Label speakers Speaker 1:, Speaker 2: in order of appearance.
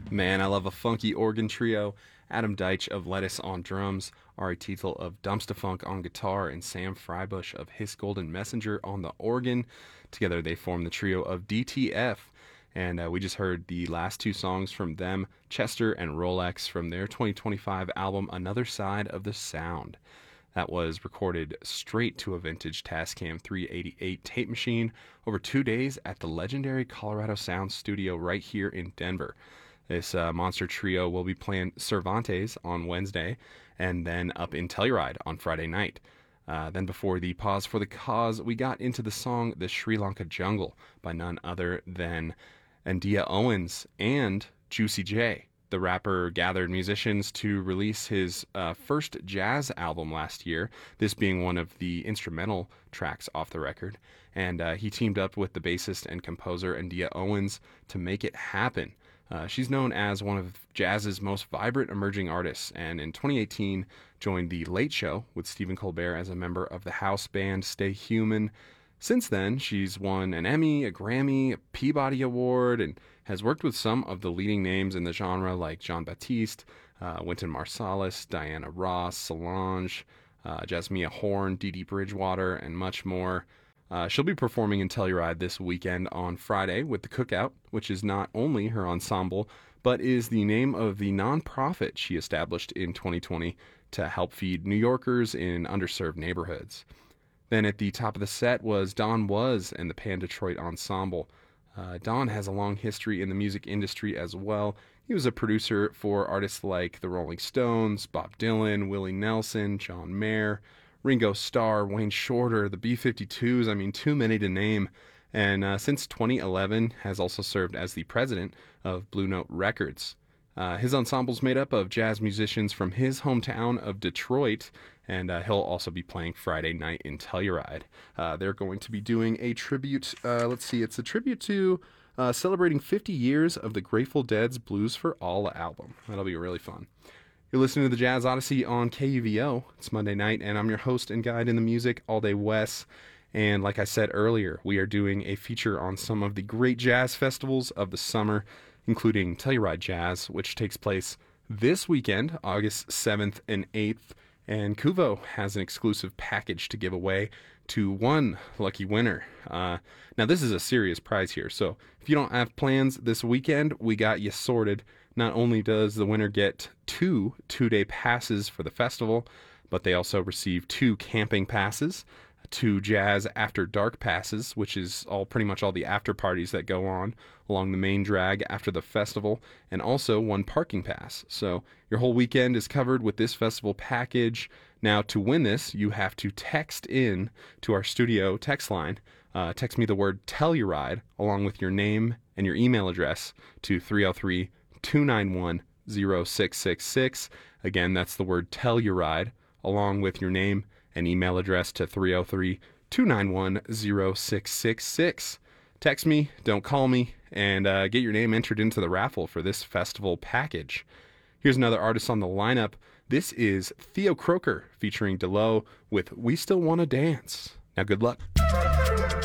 Speaker 1: Man, I love a funky organ trio. Adam Deitch of Lettuce on drums, Ari Tietzel of Dumpsta Funk on guitar, and Sam Freibush of His Golden Messenger on the organ. Together they form the trio of DTF. And we just heard the last two songs from them, Chester and Rolex, from their 2025 album Another Side of the Sound. That was recorded straight to a vintage Tascam 388 tape machine over 2 days at the legendary Colorado Sound Studio right here in Denver. This monster trio will be playing Cervantes on Wednesday and then up in Telluride on Friday night. Then before the pause for the cause, we got into the song The Sri Lanka Jungle by none other than Andia Owens and Juicy J. The rapper gathered musicians to release his first jazz album last year, this being one of the instrumental tracks off the record. And he teamed up with the bassist and composer Andia Owens to make it happen. She's known as one of jazz's most vibrant emerging artists, and in 2018 joined The Late Show with Stephen Colbert as a member of the house band Stay Human. Since then, she's won an Emmy, a Grammy, a Peabody Award, and has worked with some of the leading names in the genre like John Batiste, Wynton Marsalis, Diana Ross, Solange, Jasmine Horn, Dee Dee Bridgewater, and much more. She'll be performing in Telluride this weekend on Friday with The Cookout, which is not only her ensemble, but is the name of the nonprofit she established in 2020 to help feed New Yorkers in underserved neighborhoods. Then at the top of the set was Don Was and the Pan Detroit Ensemble. Don has a long history in the music industry as well. He was a producer for artists like the Rolling Stones, Bob Dylan, Willie Nelson, John Mayer, Ringo Starr, Wayne Shorter, the B-52s, I mean, too many to name. And since 2011 has also served as the president of Blue Note Records. His ensemble's made up of jazz musicians from his hometown of Detroit, and he'll also be playing Friday night in Telluride. They're going to be doing a tribute, it's a tribute to celebrating 50 years of the Grateful Dead's Blues for All album. That'll be really fun. You're listening to the Jazz Odyssey on KUVO. It's Monday night, and I'm your host and guide in the music, All Day Wes. And like I said earlier, we are doing a feature on some of the great jazz festivals of the summer, including Telluride Jazz, which takes place this weekend, August 7th and 8th. And Kuvo has an exclusive package to give away to one lucky winner. Now, this is a serious prize here, so if you don't have plans this weekend, we got you sorted. Not only does the winner get two 2-day passes for the festival, but they also receive 2 camping passes, 2 Jazz After Dark passes, which is pretty much all the after parties that go on along the main drag after the festival, and also 1 parking pass. So your whole weekend is covered with this festival package. Now, to win this, you have to text in to our studio text line. Text me the word Telluride along with your name and your email address to 303-291-0666. Again, that's the word Telluride along with your name and email address to 303-291-0666. Text me, don't call me, and get your name entered into the raffle for this festival package. Here's another artist on the lineup. This is Theo Croker featuring Delo with We Still Wanna Dance. Now, good luck.